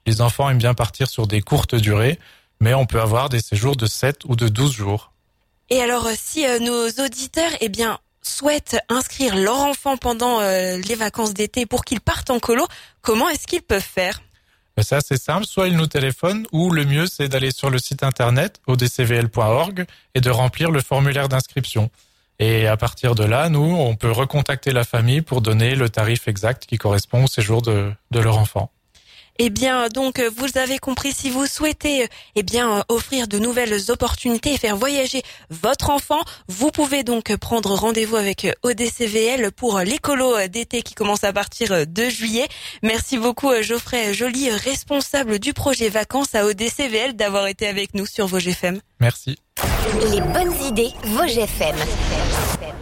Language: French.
Les enfants aiment bien partir sur des courtes durées, mais on peut avoir des séjours de 7 ou de 12 jours. Et alors, si nos auditeurs, souhaitent inscrire leur enfant pendant les vacances d'été pour qu'ils partent en colo, comment est-ce qu'ils peuvent faire ? C'est assez simple, soit ils nous téléphonent, ou le mieux c'est d'aller sur le site internet odcvl.org et de remplir le formulaire d'inscription. Et à partir de là, nous, on peut recontacter la famille pour donner le tarif exact qui correspond au séjour de leur enfant. Donc, vous avez compris, si vous souhaitez, offrir de nouvelles opportunités et faire voyager votre enfant, vous pouvez donc prendre rendez-vous avec ODCVL pour l'écolo d'été qui commence à partir de juillet. Merci beaucoup, Geoffrey Joly, responsable du projet vacances à ODCVL, d'avoir été avec nous sur Vosges FM. Merci. Les bonnes idées, Vosges FM.